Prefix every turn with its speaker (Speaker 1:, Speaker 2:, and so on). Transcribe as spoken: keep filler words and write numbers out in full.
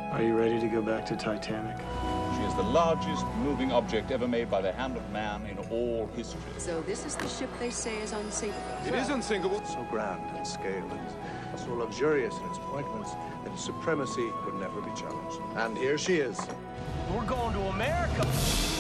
Speaker 1: Are you ready to go back to Titanic?
Speaker 2: She is the largest moving object ever made by the hand of man in all history.
Speaker 3: So this is the ship they say is unsinkable.
Speaker 4: It is unsinkable.
Speaker 5: So grand in scale and so luxurious in its appointments that its supremacy could never be challenged. And here she is.
Speaker 6: We're going to America.